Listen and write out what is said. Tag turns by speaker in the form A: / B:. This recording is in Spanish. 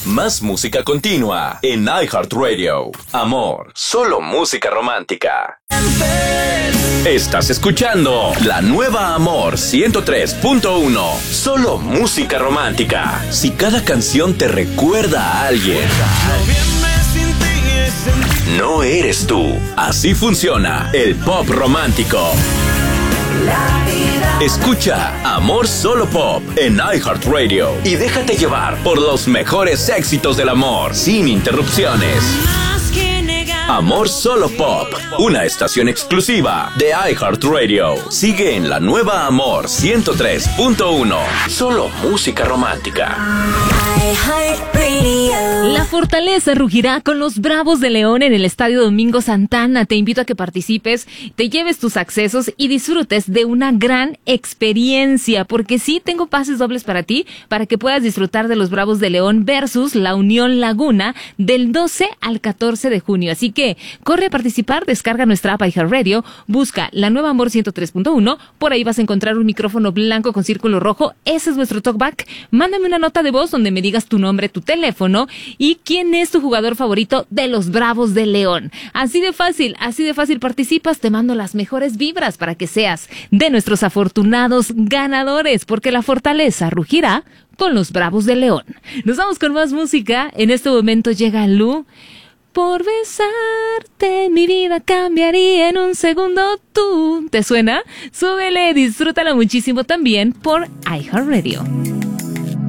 A: Más música continua en iHeartRadio. Amor, solo música romántica. Estás escuchando la nueva Amor 103.1. Solo música romántica. Si cada canción te recuerda a alguien, no eres tú. Así funciona el pop romántico. Escucha Amor Solo Pop en iHeartRadio y déjate llevar por los mejores éxitos del amor, sin interrupciones. Amor Solo Pop, una estación exclusiva de iHeartRadio. Sigue en la nueva Amor 103.1. Solo música romántica.
B: La Fortaleza rugirá con los Bravos de León en el Estadio Domingo Santana. Te invito a que participes, te lleves tus accesos y disfrutes de una gran experiencia, porque sí, tengo pases dobles para ti, para que puedas disfrutar de los Bravos de León versus la Unión Laguna del 12 al 14 de junio. Así que corre a participar, descarga nuestra app iHeartRadio, busca la nueva Amor 103.1, por ahí vas a encontrar un micrófono blanco con círculo rojo, ese es nuestro talkback. Mándame una nota de voz donde me digas tu nombre, tu teléfono y quién es tu jugador favorito de los Bravos de León. Así de fácil participas, te mando las mejores vibras para que seas de nuestros afortunados ganadores, porque la Fortaleza rugirá con los Bravos de León. Nos vamos con más música. En este momento llega Lu. Por besarte, mi vida cambiaría en un segundo tú. ¿Te suena? Súbele, disfrútala muchísimo también por iHeartRadio.